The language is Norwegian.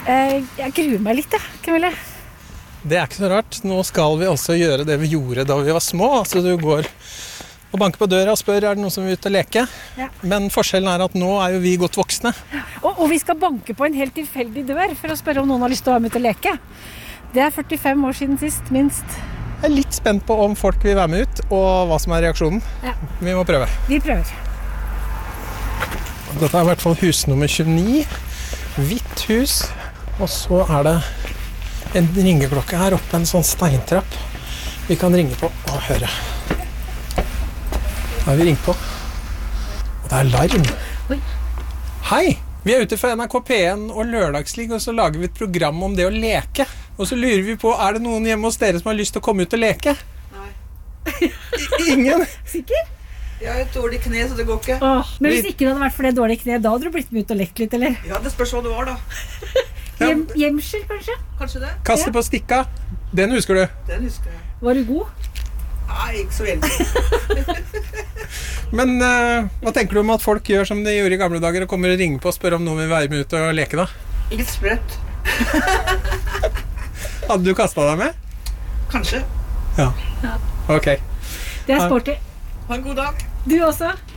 Jeg gruer meg litt, Camille. Det ikke så rart. Nå skal vi også gjøre det vi gjorde da vi var små. Altså du går og banker på døra og spør, er det noen som vil ut og leke? Ja. Men forskjellen er at nå er jo vi godt voksne. Og vi skal banke på en helt tilfeldig dør for å spørre om noen har lyst til å være med ut og leke. Det er 45 år siden sist, minst. Jeg er litt spent på om folk vil være med ut, og hva som er reaksjonen. Ja. Vi må prøve. Vi prøver. Dette er i hvert fall hus nummer 29. Hvitt hus. Og så er det en ringeklokke her oppe, en sånn steintrapp. Vi kan ringe på og høre. Da har vi ringt på. Og det er larm. Oi. Hei! Vi er ute fra NRK P1 og Lørdagslig, og så lager vi et program om det å leke. Og så lurer vi på, er det noen hjemme hos dere som har lyst til å komme ut og leke? Nei. Ingen? Sikker? Jeg har et dårlig kne, så det går ikke. Men hvis ikke det hadde vært for det dårlige kne, da hadde du blitt med ut og lekt litt, eller? Ja, det spørs hva det var da. Gjemsel, kanskje? Kanskje det? Kaste på stikka. Den husker du. Den husker jeg. Var du god? Nei, ikke så veldig. Men hva tenker du om at folk gjør som de gjorde i gamle dager og kommer og ringer på og spør om noen vil være med ut og leke da? Litt sprøtt. Hadde du kastet deg med? Kanskje. Ja. Ok. Det er sporty. Ha en god dag. Du også.